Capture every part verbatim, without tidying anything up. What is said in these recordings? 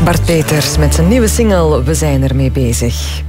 Bart Peters met zijn nieuwe single We zijn ermee bezig.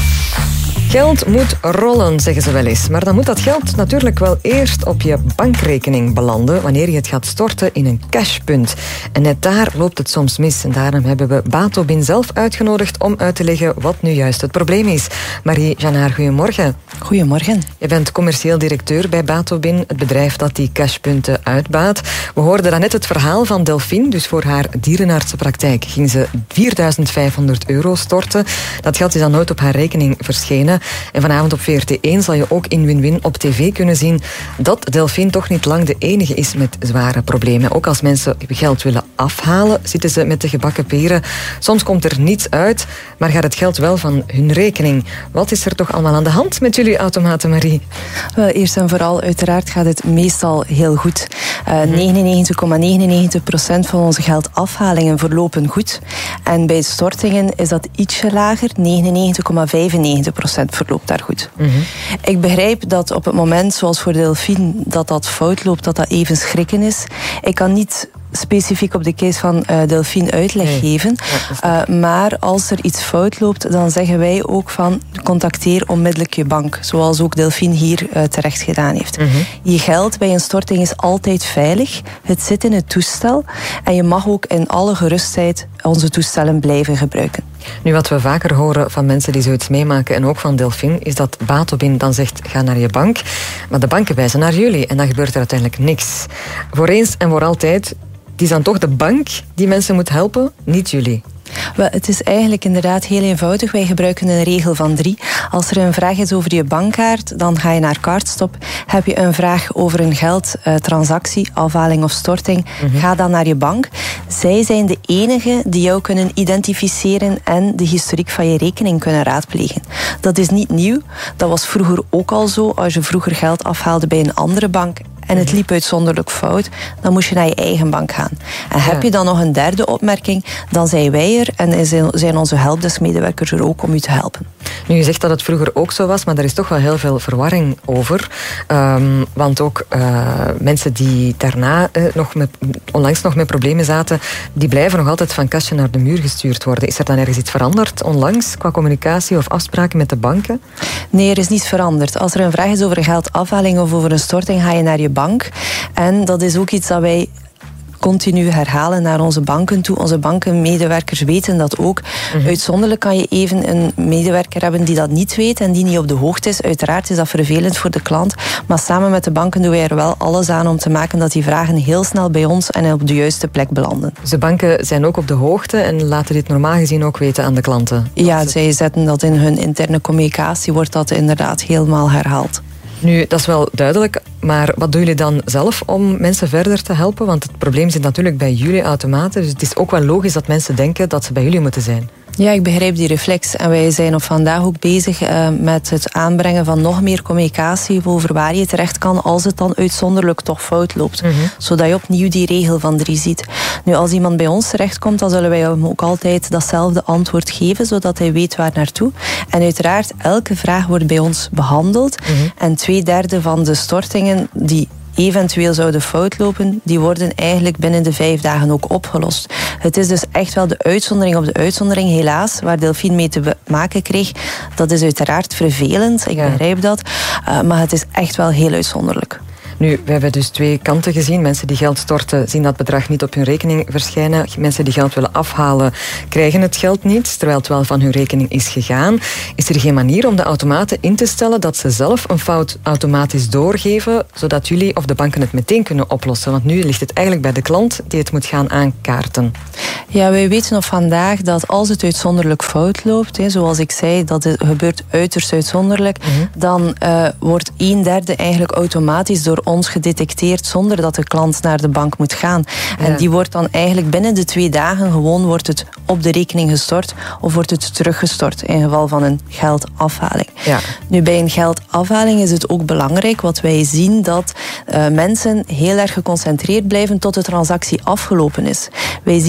Geld moet rollen, zeggen ze wel eens. Maar dan moet dat geld natuurlijk wel eerst op je bankrekening belanden wanneer je het gaat storten in een cashpunt. En net daar loopt het soms mis. En daarom hebben we Batobin zelf uitgenodigd om uit te leggen wat nu juist het probleem is. Marie Janaar, goedemorgen. Goedemorgen. Je bent commercieel directeur bij Batobin, het bedrijf dat die cashpunten uitbaat. We hoorden daarnet het verhaal van Delphine. Dus voor haar dierenartsenpraktijk ging ze vierduizend vijfhonderd euro storten. Dat geld is dan nooit op haar rekening verschenen. En vanavond op V R T één zal je ook in Win-Win op tv kunnen zien dat Delphine toch niet lang de enige is met zware problemen. Ook als mensen geld willen afhalen, zitten ze met de gebakken peren. Soms komt er niets uit, maar gaat het geld wel van hun rekening. Wat is er toch allemaal aan de hand met jullie automaten, Marie? Wel, eerst en vooral, uiteraard gaat het meestal heel goed. Uh, negenennegentig komma negenennegentig procent van onze geldafhalingen verlopen goed. En bij stortingen is dat ietsje lager, negenennegentig komma vijfennegentig procent verloopt daar goed. Mm-hmm. Ik begrijp dat op het moment, zoals voor Delphine, dat dat fout loopt, dat dat even schrikken is. Ik kan niet specifiek op de case van uh, Delphine uitleg nee. geven. Ja, uh, maar als er iets fout loopt, dan zeggen wij ook van contacteer onmiddellijk je bank. Zoals ook Delphine hier uh, terecht gedaan heeft. Mm-hmm. Je geld bij een storting is altijd veilig. Het zit in het toestel. En je mag ook in alle gerustheid onze toestellen blijven gebruiken. Nu, wat we vaker horen van mensen die zoiets meemaken, en ook van Delphine, is dat Batobin dan zegt, ga naar je bank. Maar de banken wijzen naar jullie en dan gebeurt er uiteindelijk niks. Voor eens en voor altijd, het is dan toch de bank die mensen moet helpen, niet jullie. Wel, het is eigenlijk inderdaad heel eenvoudig. Wij gebruiken een regel van drie. Als er een vraag is over je bankkaart, dan ga je naar Cardstop. Heb je een vraag over een geldtransactie, uh, afhaling of storting, mm-hmm. ga dan naar je bank. Zij zijn de enigen die jou kunnen identificeren en de historiek van je rekening kunnen raadplegen. Dat is niet nieuw. Dat was vroeger ook al zo. Als je vroeger geld afhaalde bij een andere bank en het liep uitzonderlijk fout, dan moest je naar je eigen bank gaan. En ja. heb je dan nog een derde opmerking, dan zijn wij er en zijn onze helpdesk-medewerkers er ook om u te helpen. Nu, je zegt dat het vroeger ook zo was, maar er is toch wel heel veel verwarring over. Um, want ook uh, mensen die daarna uh, nog met, onlangs nog met problemen zaten, die blijven nog altijd van kastje naar de muur gestuurd worden. Is er dan ergens iets veranderd onlangs qua communicatie of afspraken met de banken? Nee, er is niets veranderd. Als er een vraag is over een geldafhaling of over een storting, ga je naar je bank. En dat is ook iets dat wij continu herhalen naar onze banken toe. Onze bankenmedewerkers weten dat ook. Mm-hmm. Uitzonderlijk kan je even een medewerker hebben die dat niet weet en die niet op de hoogte is. Uiteraard is dat vervelend voor de klant, maar samen met de banken doen wij er wel alles aan om te maken dat die vragen heel snel bij ons en op de juiste plek belanden. Dus de banken zijn ook op de hoogte en laten dit normaal gezien ook weten aan de klanten? Ja, zij zetten dat in hun interne communicatie, wordt dat inderdaad helemaal herhaald. Nu, dat is wel duidelijk, maar wat doen jullie dan zelf om mensen verder te helpen? Want het probleem zit natuurlijk bij jullie automaten, dus het is ook wel logisch dat mensen denken dat ze bij jullie moeten zijn. Ja, ik begrijp die reflex. En wij zijn op vandaag ook bezig uh, met het aanbrengen van nog meer communicatie over waar je terecht kan als het dan uitzonderlijk toch fout loopt. Mm-hmm. Zodat je opnieuw die regel van drie ziet. Nu, als iemand bij ons terechtkomt, dan zullen wij hem ook altijd datzelfde antwoord geven, zodat hij weet waar naartoe. En uiteraard, elke vraag wordt bij ons behandeld. Mm-hmm. En twee derde van de stortingen die eventueel zouden fout lopen, die worden eigenlijk binnen de vijf dagen ook opgelost. Het is dus echt wel de uitzondering op de uitzondering, helaas, waar Delphine mee te maken kreeg. Dat is uiteraard vervelend, ik ja. begrijp dat, uh, maar het is echt wel heel uitzonderlijk. Nu, we hebben dus twee kanten gezien. Mensen die geld storten, zien dat bedrag niet op hun rekening verschijnen. Mensen die geld willen afhalen, krijgen het geld niet, terwijl het wel van hun rekening is gegaan. Is er geen manier om de automaten in te stellen dat ze zelf een fout automatisch doorgeven, zodat jullie of de banken het meteen kunnen oplossen? Want nu ligt het eigenlijk bij de klant die het moet gaan aankaarten. Ja, wij weten nog vandaag dat als het uitzonderlijk fout loopt, hè, zoals ik zei, dat het gebeurt uiterst uitzonderlijk, mm-hmm. dan uh, wordt een derde eigenlijk automatisch door ons gedetecteerd zonder dat de klant naar de bank moet gaan. Ja. En die wordt dan eigenlijk binnen de twee dagen gewoon wordt het op de rekening gestort of wordt het teruggestort in geval van een geldafhaling. Ja. Nu, bij een geldafhaling is het ook belangrijk wat wij zien dat uh, mensen heel erg geconcentreerd blijven tot de transactie afgelopen is. Wij zien helaas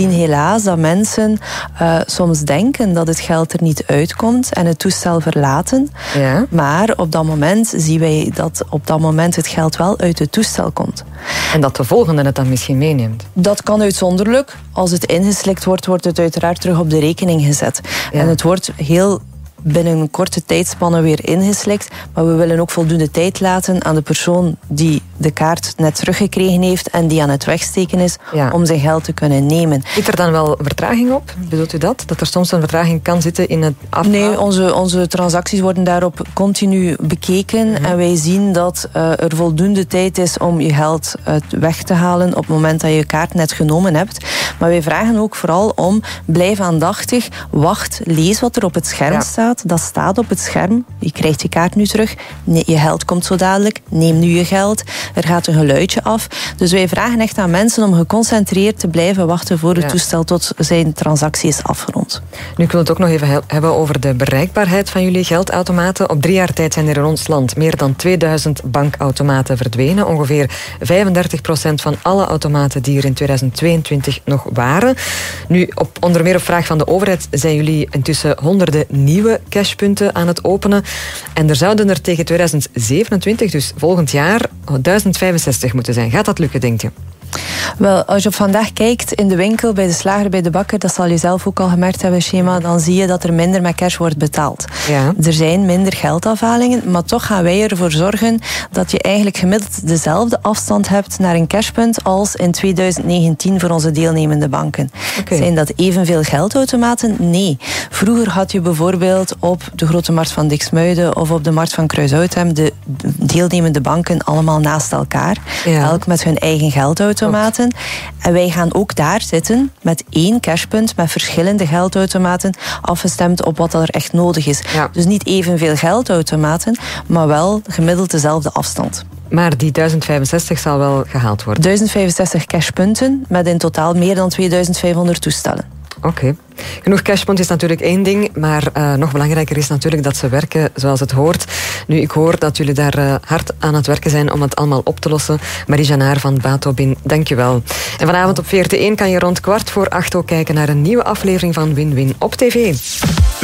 verbaasd dat mensen uh, soms denken dat het geld er niet uitkomt en het toestel verlaten. Ja. Maar op dat moment zien wij dat op dat moment het geld wel uit het toestel komt. En dat de volgende het dan misschien meeneemt? Dat kan uitzonderlijk. Als het ingeslikt wordt, wordt het uiteraard terug op de rekening gezet. Ja. En het wordt heel binnen een korte tijdspanne weer ingeslikt. Maar we willen ook voldoende tijd laten aan de persoon die de kaart net teruggekregen heeft en die aan het wegsteken is, ja, om zijn geld te kunnen nemen. Zit er dan wel vertraging op? Bedoelt u dat? Dat er soms een vertraging kan zitten in het afhalen? Nee, onze, onze transacties worden daarop continu bekeken. Mm-hmm. En wij zien dat uh, er voldoende tijd is om je geld uh, weg te halen op het moment dat je je kaart net genomen hebt. Maar wij vragen ook vooral om, blijf aandachtig, wacht, lees wat er op het scherm ja. staat. Dat staat op het scherm. Je krijgt je kaart nu terug. Nee, je geld komt zo dadelijk. Neem nu je geld. Er gaat een geluidje af. Dus wij vragen echt aan mensen om geconcentreerd te blijven wachten voor het ja. toestel tot zijn transactie is afgerond. Nu, ik wil het ook nog even hebben over de bereikbaarheid van jullie geldautomaten. Op drie jaar tijd zijn er in ons land meer dan tweeduizend bankautomaten verdwenen. Ongeveer vijfendertig procent van alle automaten die er in tweeduizend tweeëntwintig nog waren. Nu, op, onder meer op vraag van de overheid zijn jullie intussen honderden nieuwe cashpunten aan het openen. En er zouden er tegen tweeduizend zevenentwintig, dus volgend jaar, duizend vijfenzestig moeten zijn. Gaat dat lukken, denk je? Wel, als je op vandaag kijkt in de winkel, bij de slager, bij de bakker, dat zal je zelf ook al gemerkt hebben, Shema, dan zie je dat er minder met cash wordt betaald. Ja. Er zijn minder geldafhalingen, maar toch gaan wij ervoor zorgen dat je eigenlijk gemiddeld dezelfde afstand hebt naar een cashpunt als in tweeduizend negentien voor onze deelnemende banken. Okay. Zijn dat evenveel geldautomaten? Nee. Vroeger had je bijvoorbeeld op de Grote Markt van Diksmuiden of op de Markt van Kruishoutem de deelnemende banken allemaal naast elkaar. Ja. Elk met hun eigen geldautomaten. En wij gaan ook daar zitten met één cashpunt met verschillende geldautomaten, afgestemd op wat er echt nodig is. Ja. Dus niet evenveel geldautomaten, maar wel gemiddeld dezelfde afstand. Maar die duizend vijfenzestig zal wel gehaald worden? duizend vijfenzestig cashpunten met in totaal meer dan tweeduizend vijfhonderd toestellen. Oké. Okay. Genoeg cashpunt is natuurlijk één ding, maar uh, nog belangrijker is natuurlijk dat ze werken zoals het hoort. Nu, ik hoor dat jullie daar uh, hard aan het werken zijn om het allemaal op te lossen. Marie Janaar van Batobin, dank je wel. En vanavond op V R T één kan je rond kwart voor acht ook kijken naar een nieuwe aflevering van Win-Win op tv.